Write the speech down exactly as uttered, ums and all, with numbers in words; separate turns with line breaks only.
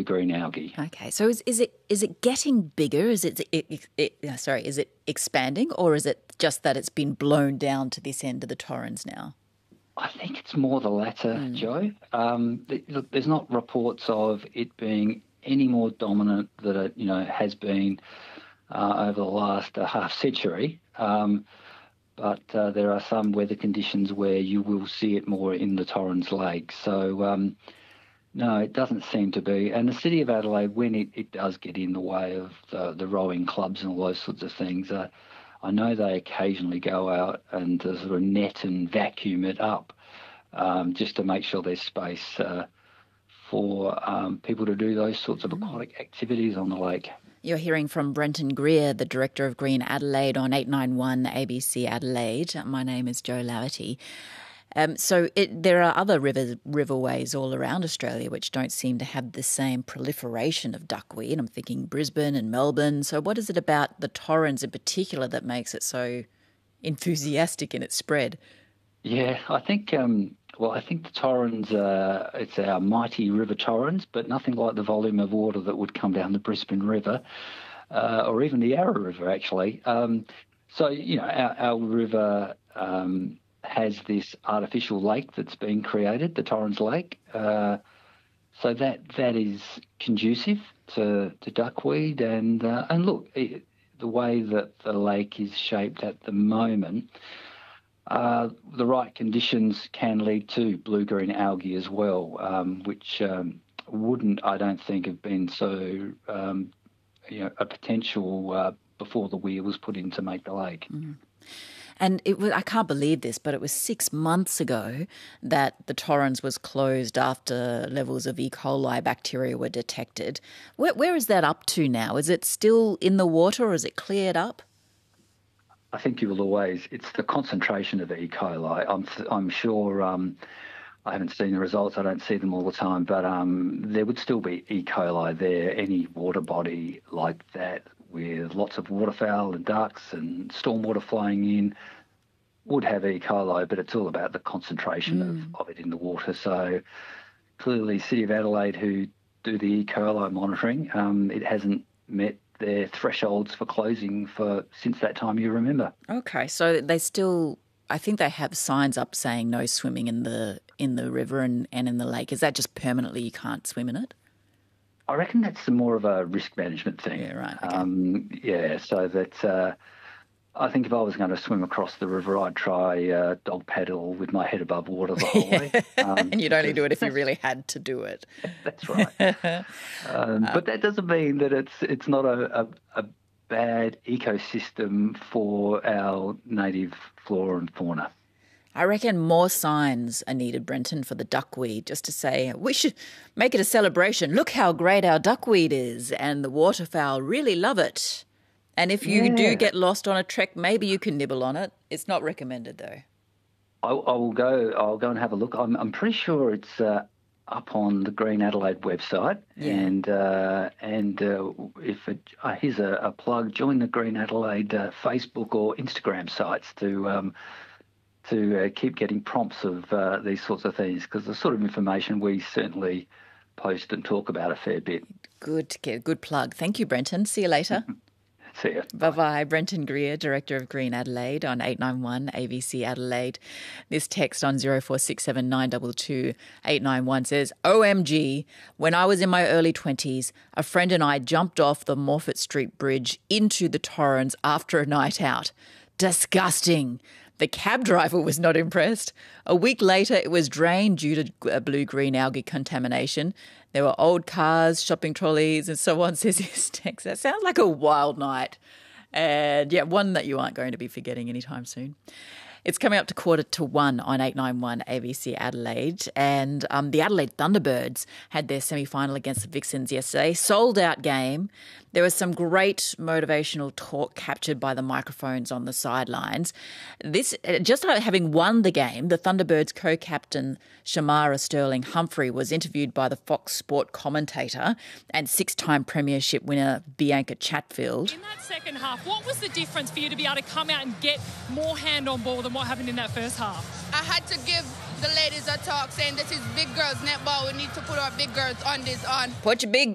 blue-green algae.
Okay, so is, is it is it getting bigger? Is it, it, it, it sorry, is it expanding, or is it just that it's been blown down to this end of the Torrens now?
I think it's more the latter, mm. Joe. Um, th- look, there's not reports of it being any more dominant than it, you know, has been uh, over the last uh, half century. Um, but uh, there are some weather conditions where you will see it more in the Torrens Lake. So, um, no, it doesn't seem to be. And the City of Adelaide, when it, it does get in the way of the, the rowing clubs and all those sorts of things, uh, I know they occasionally go out and uh, sort of net and vacuum it up um, just to make sure there's space uh, for um, people to do those sorts of aquatic activities on the lake.
You're hearing from Brenton Greer, the Director of Green Adelaide on eight ninety-one A B C Adelaide. My name is Jo Laverty. Um, so it, there are other river, riverways all around Australia which don't seem to have the same proliferation of duckweed. I'm thinking Brisbane and Melbourne. So what is it about the Torrens in particular that makes it so enthusiastic in its spread?
Yeah, I think, um, well, I think the Torrens, uh, it's our mighty river Torrens, but nothing like the volume of water that would come down the Brisbane River uh, or even the Yarra River, actually. Um, so, you know, our, our river Um, has this artificial lake that's been created, the Torrens Lake. Uh, so that that is conducive to, to duckweed. And, uh, and look, it, the way that the lake is shaped at the moment, uh, the right conditions can lead to blue-green algae as well, um, which um, wouldn't, I don't think, have been so, um, you know, a potential uh, before the weir was put in to make the lake.
Mm-hmm. And it was, I can't believe this, but it was six months ago that the Torrens was closed after levels of E. coli bacteria were detected. Where, where is that up to now? Is it still in the water or is it cleared up?
I think you will always, it's the concentration of E. coli. I'm, I'm sure, um, I haven't seen the results, I don't see them all the time, but um, there would still be E. coli there, any water body like that, with lots of waterfowl and ducks and stormwater flowing in, would have E. coli, but it's all about the concentration mm. of, of it in the water. So clearly City of Adelaide, who do the E. coli monitoring, um, it hasn't met their thresholds for closing for since that time you remember.
Okay, so they still, I think they have signs up saying no swimming in the in the river and, and in the lake. Is that just permanently you can't swim in it?
I reckon that's more of a risk management thing.
Yeah, right. Okay.
Um, yeah, so that uh, I think if I was going to swim across the river, I'd try uh, dog paddle with my head above water the whole way. Um,
and you'd only do it if you really had to do it.
That's right. um, but that doesn't mean that it's it's not a, a, a bad ecosystem for our native flora and fauna.
I reckon more signs are needed, Brenton, for the duckweed, just to say, we should make it a celebration. Look how great our duckweed is, and the waterfowl really love it. And if you yeah. do get lost on a trek, maybe you can nibble on it. It's not recommended, though.
I, I will go. I'll go and have a look. I'm, I'm pretty sure it's uh, up on the Green Adelaide website,
yeah.
and uh, and uh, if it, uh, here's a, a plug: join the Green Adelaide uh, Facebook or Instagram sites to. Um, to uh, keep getting prompts of uh, these sorts of things, because the sort of information we certainly post and talk about a fair bit.
Good, good plug. Thank you, Brenton. See you later.
See you.
Bye-bye. Brenton Greer, Director of Green Adelaide on eight nine one A B C Adelaide. This text on zero four six seven nine two two eight nine one says, O M G, when I was in my early twenties, a friend and I jumped off the Morphett Street Bridge into the Torrens after a night out. Disgusting. The cab driver was not impressed. A week later, it was drained due to blue-green algae contamination. There were old cars, shopping trolleys, and so on, says his text. That sounds like a wild night. And, yeah, one that you aren't going to be forgetting anytime soon. It's coming up to quarter to one on eight nine one A B C Adelaide. And um, the Adelaide Thunderbirds had their semi-final against the Vixens yesterday. Sold-out game. There was some great motivational talk captured by the microphones on the sidelines. This, just having won the game, the Thunderbirds co-captain Shamara Sterling-Humphrey was interviewed by the Fox Sport commentator and six-time premiership winner Bianca Chatfield.
In that second half, what was the difference for you to be able to come out and get more hand on ball than what happened in that first half?
I had to give the ladies a talk saying this is big girls netball. We need to put our big girls on this on.
Put your big